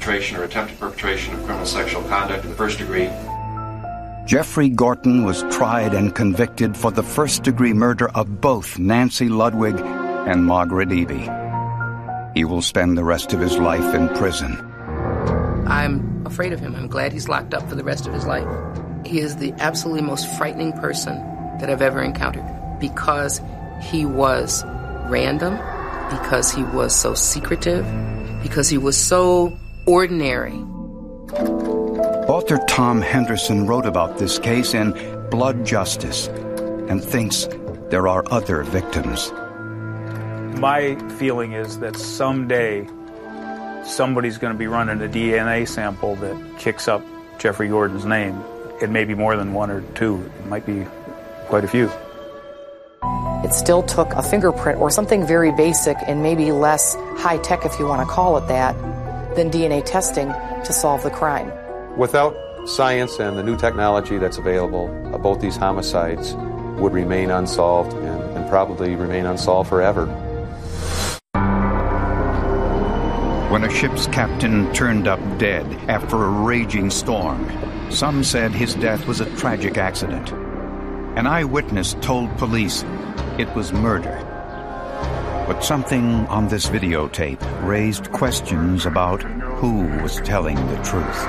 perpetration or attempted perpetration of criminal sexual conduct in the first degree. Jeffrey Gorton was tried and convicted for the first-degree murder of both Nancy Ludwig and Margaret Eby. He will spend the rest of his life in prison. I'm afraid of him. I'm glad he's locked up for the rest of his life. He is the absolutely most frightening person that I've ever encountered because he was random, because he was so secretive, because he was so ordinary. Author Tom Henderson wrote about this case in Blood Justice and thinks there are other victims. My feeling is that someday somebody's going to be running a DNA sample that kicks up Jeffrey Gorton's name. It may be more than one or two. It might be quite a few. It still took a fingerprint or something very basic and maybe less high-tech, if you want to call it that, than DNA testing to solve the crime. Without science and the new technology that's available, both these homicides would remain unsolved and probably remain unsolved forever. When a ship's captain turned up dead after a raging storm, some said his death was a tragic accident. An eyewitness told police it was murder. But something on this videotape raised questions about who was telling the truth.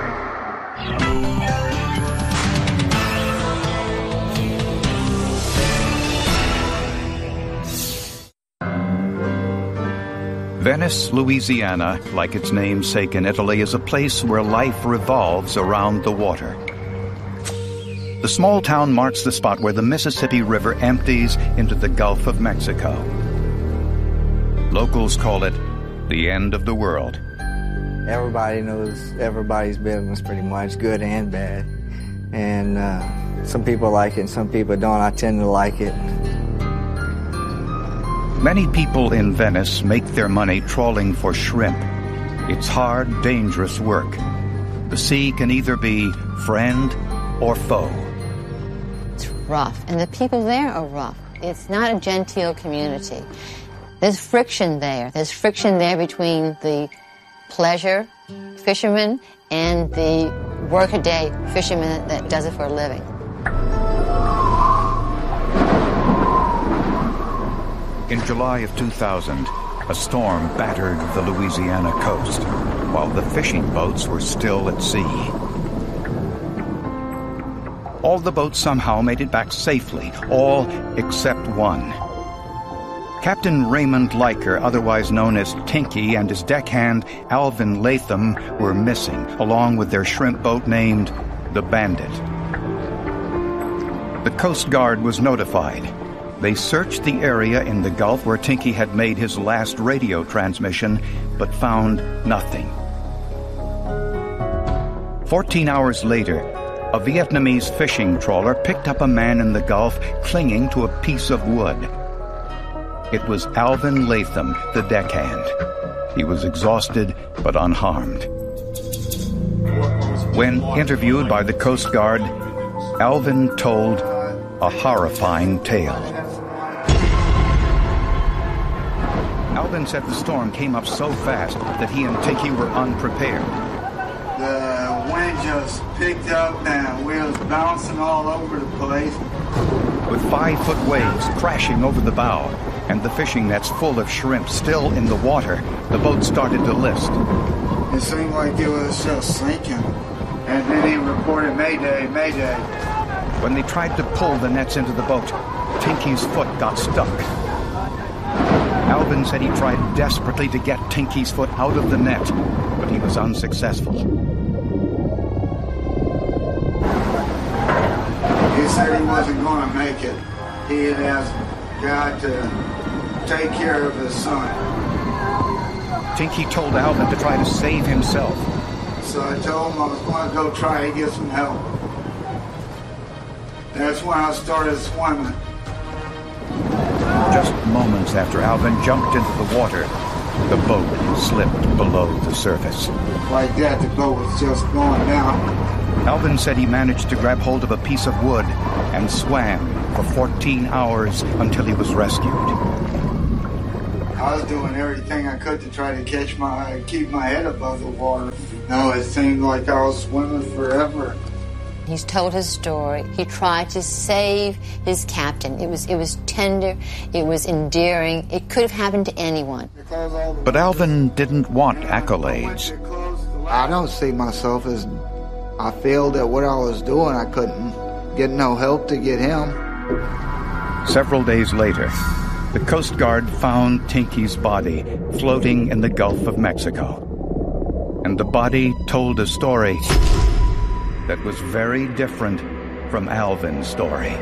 Venice, Louisiana, like its namesake in Italy, is a place where life revolves around the water. The small town marks the spot where the Mississippi River empties into the Gulf of Mexico. Locals call it the end of the world. Everybody knows everybody's business pretty much, good and bad. And some people like it and some people don't. I tend to like it. Many people in Venice make their money trawling for shrimp. It's hard, dangerous work. The sea can either be friend or foe. It's rough, and the people there are rough. It's not a genteel community. There's friction there. There's friction there between the pleasure fisherman and the workaday fisherman that does it for a living. In July of 2000, a storm battered the Louisiana coast, while the fishing boats were still at sea. All the boats somehow made it back safely, all except one. Captain Raymond Leiker, otherwise known as Tinky, and his deckhand Alvin Latham were missing, along with their shrimp boat named the Bandit. The Coast Guard was notified. They searched the area in the Gulf where Tinky had made his last radio transmission, but found nothing. 14 hours later, a Vietnamese fishing trawler picked up a man in the Gulf clinging to a piece of wood. It was Alvin Latham, the deckhand. He was exhausted but unharmed. When interviewed by the Coast Guard, Alvin told a horrifying tale. Alvin said the storm came up so fast that he and Tinky were unprepared. The wind just picked up and we was bouncing all over the place. With 5-foot waves crashing over the bow and the fishing nets full of shrimp still in the water, the boat started to list. It seemed like it was just sinking. And then he reported Mayday, Mayday. When they tried to pull the nets into the boat, Tinky's foot got stuck. Alvin said he tried desperately to get Tinky's foot out of the net, but he was unsuccessful. He said he wasn't going to make it. He had asked God to take care of his son. Tinky told Alvin to try to save himself. So I told him I was going to go try to get some help. That's when I started swimming. Just moments after Alvin jumped into the water, the boat slipped below the surface. Like that, the boat was just going down. Alvin said he managed to grab hold of a piece of wood and swam for 14 hours until he was rescued. I was doing everything I could to try to keep my head above the water. No, it seemed like I was swimming forever. He's told his story. He tried to save his captain. It was tender. It was endearing. It could have happened to anyone. But Alvin didn't want accolades. I don't see myself as I failed at what I was doing. I couldn't get no help to get him. Several days later, the Coast Guard found Tinky's body floating in the Gulf of Mexico. And the body told a story that was very different from Alvin's story.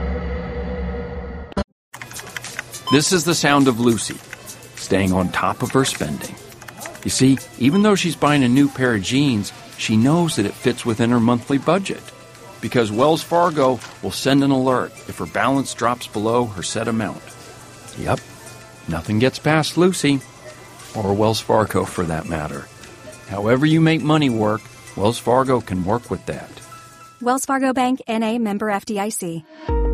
This is the sound of Lucy, staying on top of her spending. You see, even though she's buying a new pair of jeans, she knows that it fits within her monthly budget, because Wells Fargo will send an alert if her balance drops below her set amount. Yep, nothing gets past Lucy, or Wells Fargo for that matter. However you make money work, Wells Fargo can work with that. Wells Fargo Bank, N.A., member FDIC.